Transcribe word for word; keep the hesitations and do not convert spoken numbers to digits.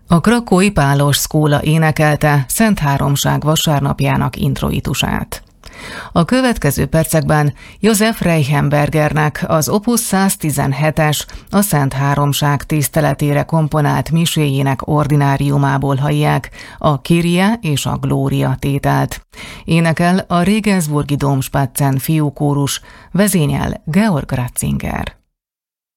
A krakói Pálos Szkóla énekelte Szent Háromság vasárnapjának introitusát. A következő percekben József Reichenbergernek az Opus száztizenhetes, a Szent Háromság tiszteletére komponált miséjének ordináriumából hallják a Kyrie és a Glória tételt. Énekel a Regensburgi Domspatzen fiúkórus, vezényel Georg Ratzinger.